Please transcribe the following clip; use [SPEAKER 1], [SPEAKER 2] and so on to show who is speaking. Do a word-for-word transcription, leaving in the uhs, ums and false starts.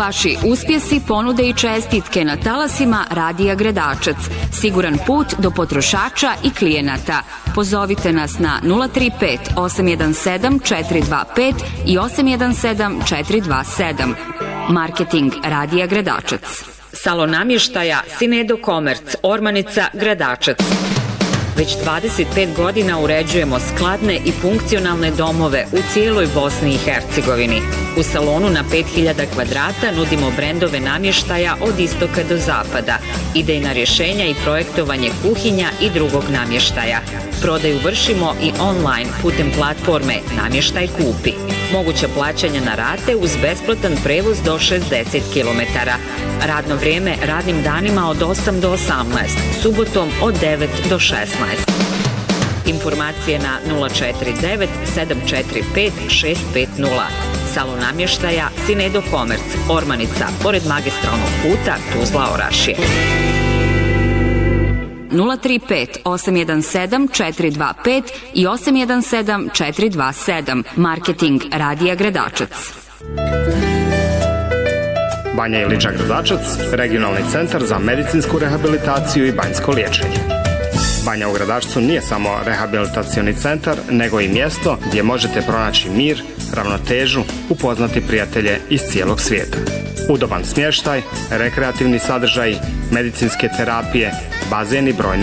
[SPEAKER 1] Vaši uspjesi, ponude i čestitke na talasima Radija Gradačac. Siguran put do potrošača i klijenata. Pozovite nas na nula tri pet osam jedan sedam četiri dva pet i osam jedan sedam četiri dva sedam. Marketing Radija Gradačac.
[SPEAKER 2] Salon namještaja Sinedo Komerc, Ormanica, Gradačac. Već dvadeset pet godina uređujemo skladne i funkcionalne domove u cijeloj Bosni i Hercegovini. U salonu na pet hiljada kvadrata nudimo brendove namještaja od istoka do zapada, idejna rješenja i projektovanje kuhinja i drugog namještaja. Prodaju vršimo i online putem platforme Namještaj kupi. Moguće plaćanja na rate uz besplatan prevoz do šezdeset kilometara. Radno vrijeme radnim danima od osam do osamnaest, subotom od devet do šesnaest. Informacije na nula četiri devet sedam četiri pet šest pet nula. Salon namještaja Sinedo Komerc, Ormanica, pored magistralnog puta Tuzla-Orašje.
[SPEAKER 1] nula tri pet osam jedan sedam četiri dva pet i osam jedan sedam četiri dva sedam. Marketing Radija Gradačac.
[SPEAKER 3] Banja Iliča Gradačac, regionalni centar za medicinsku rehabilitaciju i banjsko liječenje. Banja u Gradačcu nije samo rehabilitacioni centar, nego i mjesto gdje možete pronaći mir, ravnotežu, upoznati prijatelje iz cijelog svijeta. Udoban smještaj, rekreativni sadržaj, medicinske terapije, bazen i brojne